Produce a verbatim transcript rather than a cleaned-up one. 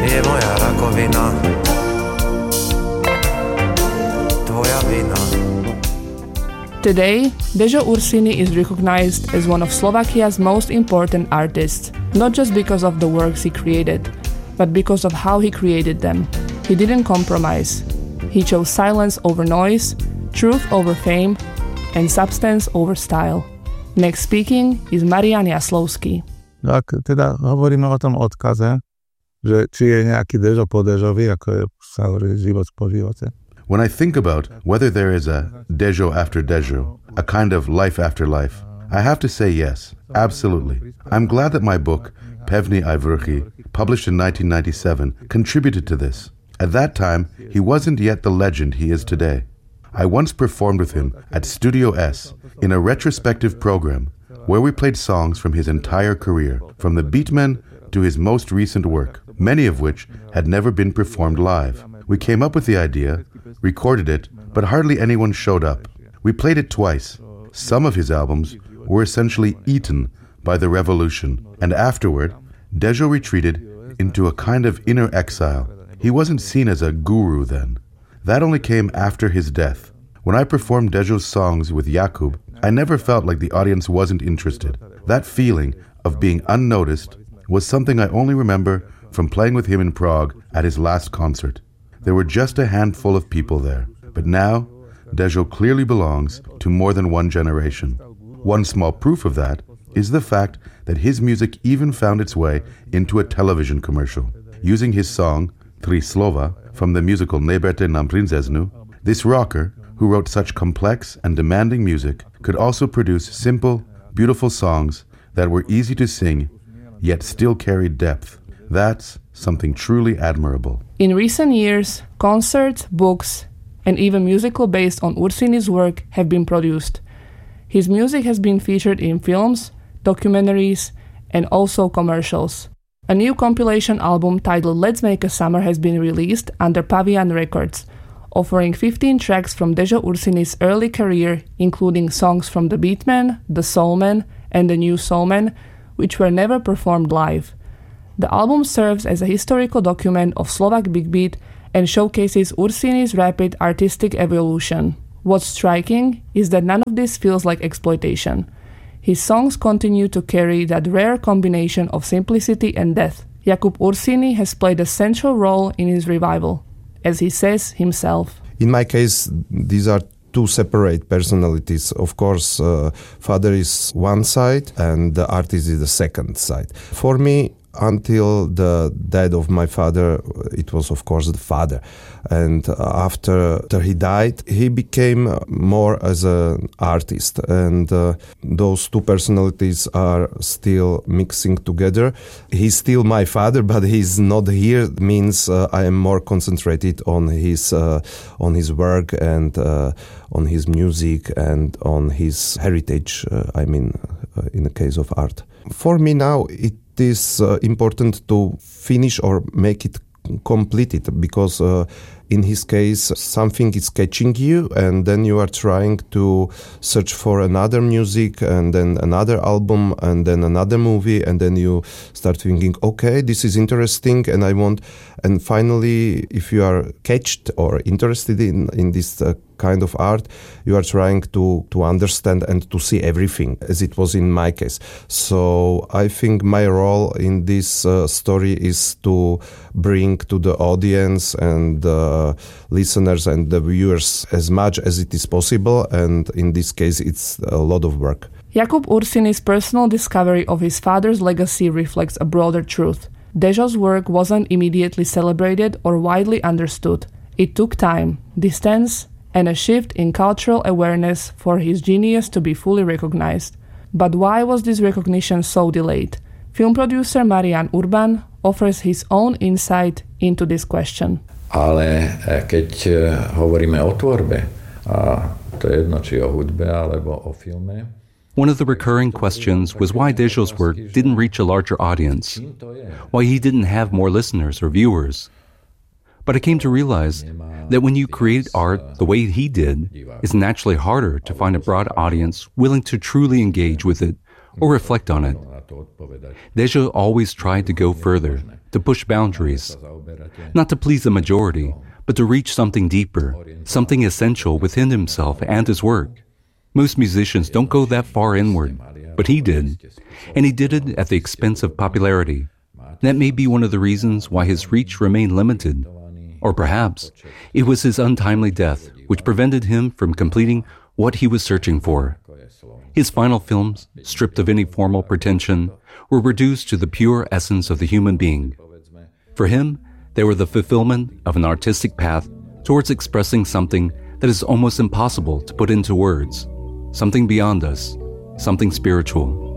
je moja rakovina, tvoja vina. Today, Dežo Ursini is recognized as one of Slovakia's most important artists, not just because of the works he created, but because of how he created them. He didn't compromise. He chose silence over noise, truth over fame, and substance over style. Next speaking is Marian Jaslovský. Ak teda hovoríme o tom odkaze, že či je nejaký Dežo po Dežovi, ako je sa hovorí život po živote. When I think about whether there is a Dežo after Dežo, a kind of life after life, I have to say yes, absolutely. I'm glad that my book, Pevni ai vrchi, published in nineteen ninety-seven, contributed to this. At that time, he wasn't yet the legend he is today. I once performed with him at Studio S in a retrospective program where we played songs from his entire career, from the Beatmen to his most recent work, many of which had never been performed live. We came up with the idea, recorded it, but hardly anyone showed up. We played it twice. Some of his albums were essentially eaten by the revolution, and afterward, Dežo retreated into a kind of inner exile. He wasn't seen as a guru then. That only came after his death. When I performed Dežo's songs with Jakub, I never felt like the audience wasn't interested. That feeling of being unnoticed was something I only remember from playing with him in Prague at his last concert. There were just a handful of people there. But now, Dežo clearly belongs to more than one generation. One small proof of that is the fact that his music even found its way into a television commercial. Using his song, Tri slova, from the musical Neberte nam princeznu, this rocker, who wrote such complex and demanding music, could also produce simple, beautiful songs that were easy to sing, yet still carried depth. That's something truly admirable. In recent years, concerts, books, and even musical based on Ursini's work have been produced. His music has been featured in films, documentaries, and also commercials. A new compilation album titled Let's Make a Summer has been released under Pavian Records, offering fifteen tracks from Dežo Ursini's early career, including songs from The Beatmen, The Soulmen, and The New Soulmen, which were never performed live. The album serves as a historical document of Slovak Big Beat and showcases Ursini's rapid artistic evolution. What's striking is that none of this feels like exploitation. His songs continue to carry that rare combination of simplicity and depth. Jakub Ursini has played a central role in his revival, as he says himself. In my case, these are two separate personalities. Of course, uh, father is one side and the artist is the second side. For me, until the death of my father, it was of course the father. And after, after he died, he became more as an artist. And uh, those two personalities are still mixing together. He's still my father, but he's not here. It means uh, I am more concentrated on his uh, on his work and uh, on his music and on his heritage. Uh, I mean, uh, in the case of art. For me now, it is uh, important to finish or make it completed, because uh, in his case something is catching you and then you are trying to search for another music and then another album and then another movie, and then you start thinking, okay, this is interesting and I want, and finally if you are catched or interested in, in this uh, kind of art, you are trying to, to understand and to see everything, as it was in my case. So I think my role in this uh, story is to bring to the audience and the listeners and the viewers as much as it is possible, and in this case it's a lot of work. Jakub Ursini's personal discovery of his father's legacy reflects a broader truth. Dežo's work wasn't immediately celebrated or widely understood. It took time, distance, and a shift in cultural awareness for his genius to be fully recognized. But why was this recognition so delayed? Film producer Marian Urban offers his own insight into this question. Ale keď hovoríme o tvorbe, a to je jedno, či o hudbe alebo o filme. One of the recurring questions was why Dežo's work didn't reach a larger audience, why he didn't have more listeners or viewers. But I came to realize that when you create art the way he did, it's naturally harder to find a broad audience willing to truly engage with it or reflect on it. Deja always tried to go further, to push boundaries, not to please the majority, but to reach something deeper, something essential within himself and his work. Most musicians don't go that far inward, but he did, and he did it at the expense of popularity. That may be one of the reasons why his reach remained limited. Or perhaps it was his untimely death which prevented him from completing what he was searching for. His final films, stripped of any formal pretension, were reduced to the pure essence of the human being. For him, they were the fulfillment of an artistic path towards expressing something that is almost impossible to put into words, something beyond us, something spiritual.